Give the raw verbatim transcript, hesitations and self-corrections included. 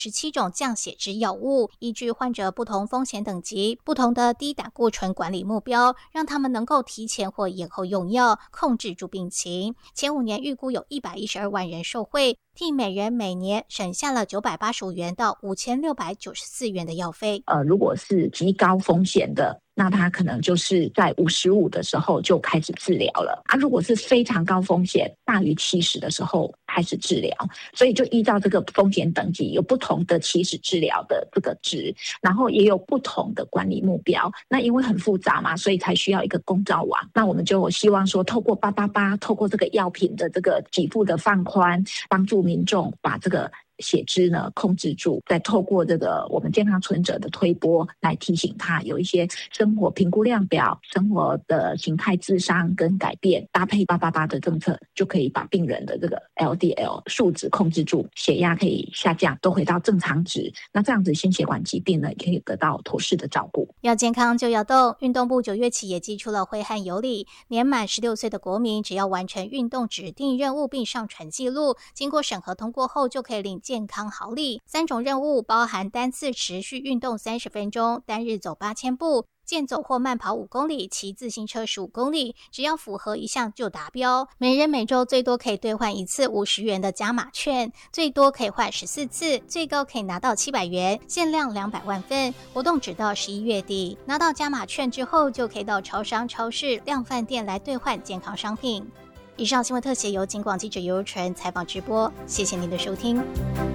十七种降血脂药物，依据患者不同风险等级、不同的低胆固醇管理目标，让他们能够提前或延后用药，控制住病情。前五年预估有一百一十二万人受惠，替每人每年省下了九百八十五元到五千六百九十四元的药费。 呃，如果是极高风险的，那他可能就是在五十五的时候就开始治疗了啊。如果是非常高风险，大于七十的时候开始治疗，所以就依照这个风险等级有不同的起始治疗的这个值，然后也有不同的管理目标。那因为很复杂嘛，所以才需要一个公照网。那我们就希望说，透过八八八，透过这个药品的这个给付的放宽，帮助民众把这个血脂呢控制住，再透过这个我们健康存者的推播来提醒他有一些生活评估量表、生活的形态自伤跟改变，搭配八八八的政策，就可以把病人的这个 L D L 数值控制住，血压可以下降，都回到正常值。那这样子心血管疾病呢，也可以得到妥适的照顾。 要健康就要动，运动部九月起也寄出了挥汗有礼，年满十六岁的国民只要完成运动指定任务并上传记录，经过审核通过后就可以领健康好礼。三种任务包含单次持续运动三十分钟，单日走八千步，健走或慢跑五公里，骑自行车十五公里，只要符合一项就达标。每人每周最多可以兑换一次五十元的加码券，最多可以换十四次，最高可以拿到七百元，限量两百万份。活动直到十一月底，拿到加码券之后，就可以到超商、超市、量贩店来兑换健康商品。以上新闻特写由警广记者尤纯采访直播，谢谢您的收听。